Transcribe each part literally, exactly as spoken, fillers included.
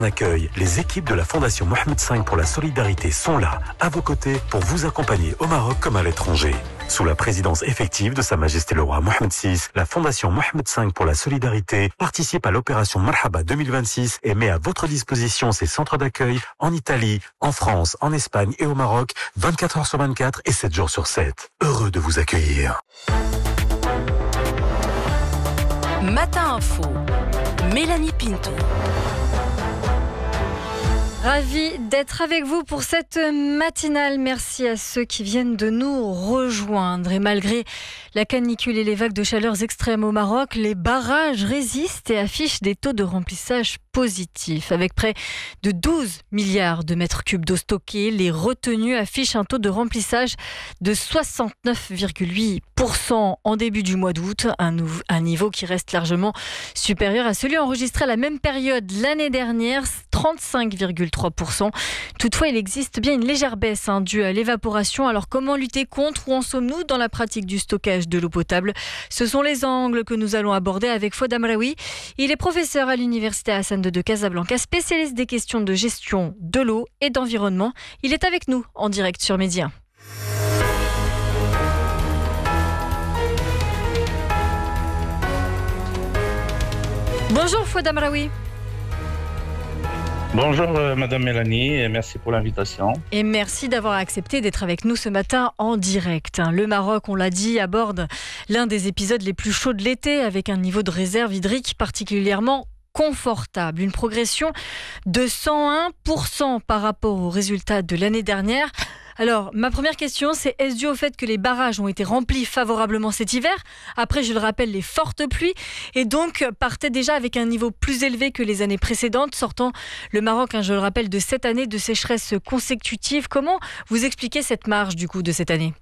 Accueil, les équipes de la Fondation Mohamed cinq pour la solidarité sont là, à vos côtés, pour vous accompagner au Maroc comme à l'étranger. Sous la présidence effective de Sa Majesté le Roi Mohamed six, la Fondation Mohamed cinq pour la solidarité participe à l'opération Marhaba deux mille vingt-six et met à votre disposition ses centres d'accueil en Italie, en France, en Espagne et au Maroc, vingt-quatre heures sur vingt-quatre et sept jours sur sept. Heureux de vous accueillir. Matin Info, Mélanie Pinto. Ravi d'être avec vous pour cette matinale. Merci à ceux qui viennent de nous rejoindre. Et malgré la canicule et les vagues de chaleur extrêmes au Maroc, les barrages résistent et affichent des taux de remplissage positifs. Avec près de douze milliards de mètres cubes d'eau stockés, les retenues affichent un taux de remplissage de soixante-neuf virgule huit pour cent en début du mois d'août, un, nou- un niveau qui reste largement supérieur à celui enregistré à la même période l'année dernière, trente-cinq virgule trois pour cent. Toutefois, il existe bien une légère baisse hein, due à l'évaporation. Alors comment lutter contre? Où en sommes-nous dans la pratique du stockage de l'eau potable? Ce sont les angles que nous allons aborder avec Fouad Amraoui. Il est professeur à l'université Hassan deux de Casablanca, spécialiste des questions de gestion de l'eau et d'environnement. Il est avec nous en direct sur Média. Bonjour Fouad Amraoui. Bonjour euh, Madame Mélanie et merci pour l'invitation. Et merci d'avoir accepté d'être avec nous ce matin en direct. Le Maroc, on l'a dit, aborde l'un des épisodes les plus chauds de l'été avec un niveau de réserve hydrique particulièrement confortable. Une progression de cent un pour cent par rapport aux résultats de l'année dernière. Alors, ma première question, c'est est-ce dû au fait que les barrages ont été remplis favorablement cet hiver? Après, je le rappelle, les fortes pluies, et donc partaient déjà avec un niveau plus élevé que les années précédentes, sortant le Maroc, hein, je le rappelle, de sept années de sécheresse consécutive. Comment vous expliquez cette marge, du coup, de cette année?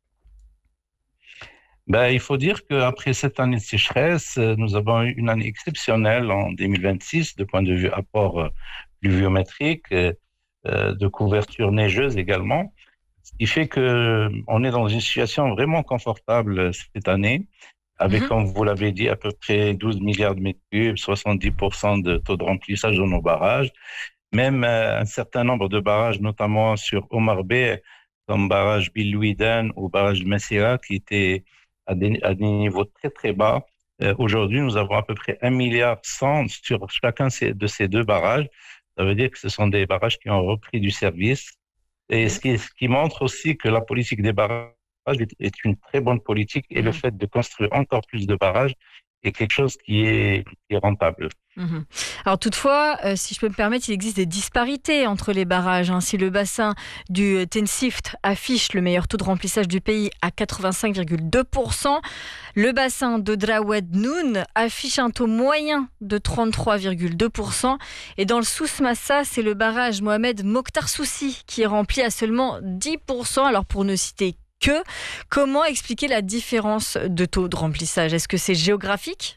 Ben, il faut dire qu'après cette année de sécheresse, nous avons eu une année exceptionnelle en deux mille vingt-six, de point de vue apport pluviométrique, de couverture neigeuse également. Ce qui fait qu'on est dans une situation vraiment confortable cette année, avec, mmh. comme vous l'avez dit, à peu près douze milliards de mètres cubes, soixante-dix pour cent de taux de remplissage dans nos barrages. Même euh, un certain nombre de barrages, notamment sur Omar Bey, comme barrage Bilouiden ou barrage Messira, qui étaient à des, à des niveaux très très bas. Euh, aujourd'hui, nous avons à peu près un milliard cent sur chacun de ces deux barrages. Ça veut dire que ce sont des barrages qui ont repris du service. Et ce qui, ce qui montre aussi que la politique des barrages est, est une très bonne politique et mmh. le fait de construire encore plus de barrages est quelque chose qui est, qui est rentable. Mmh. Alors toutefois, euh, si je peux me permettre, il existe des disparités entre les barrages. Hein. Si le bassin du Tensift affiche le meilleur taux de remplissage du pays à quatre-vingt-cinq virgule deux pour cent, le bassin de Drawed Noun affiche un taux moyen de trente-trois virgule deux pour cent. Et dans le Souss-Massa, c'est le barrage Mohamed Mokhtar Soussi qui est rempli à seulement dix pour cent. Alors pour ne citer que, comment expliquer la différence de taux de remplissage? Est-ce que c'est géographique?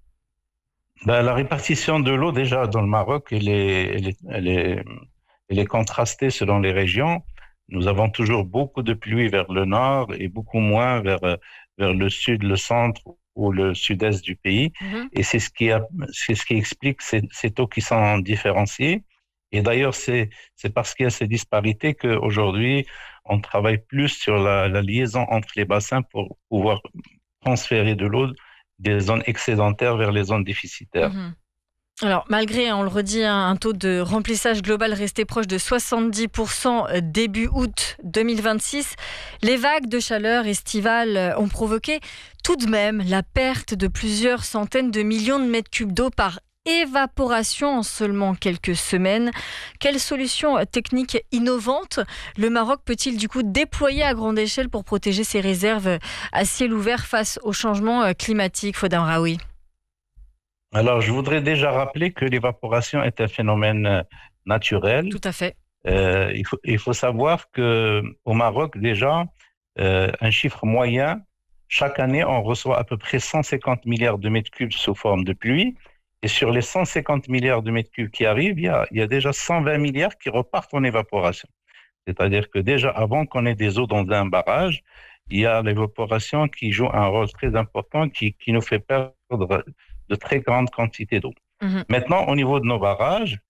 Ben, la répartition de l'eau, déjà, dans le Maroc, elle est, elle est, elle est, elle est contrastée selon les régions. Nous avons toujours beaucoup de pluie vers le nord et beaucoup moins vers, vers le sud, le centre ou le sud-est du pays. Mmh. Et c'est ce qui a, c'est ce qui explique ces, ces taux qui sont différenciés. Et d'ailleurs, c'est, c'est parce qu'il y a ces disparités qu'aujourd'hui, on travaille plus sur la, la liaison entre les bassins pour pouvoir transférer de l'eau des zones excédentaires vers les zones déficitaires. Mmh. Alors, malgré, on le redit, un taux de remplissage global resté proche de soixante-dix pour cent début août deux mille vingt-six, les vagues de chaleur estivales ont provoqué tout de même la perte de plusieurs centaines de millions de mètres cubes d'eau par évaporation en seulement quelques semaines. Quelles solutions techniques innovantes le Maroc peut-il du coup déployer à grande échelle pour protéger ses réserves à ciel ouvert face au changement climatique, Fouad Amraoui? Alors, je voudrais déjà rappeler que l'évaporation est un phénomène naturel. Tout à fait. Euh, il faut, il faut savoir qu'au Maroc, déjà, euh, un chiffre moyen, chaque année, on reçoit à peu près cent cinquante milliards de mètres cubes sous forme de pluie. Et sur les cent cinquante milliards de mètres cubes qui arrivent, il y a, il y a déjà cent vingt milliards qui repartent en évaporation. C'est-à-dire que déjà, avant qu'on ait des eaux dans un barrage, il y a l'évaporation qui joue un rôle très important qui, qui nous fait perdre de très grandes quantités d'eau. Mmh. Maintenant, au niveau de nos barrages,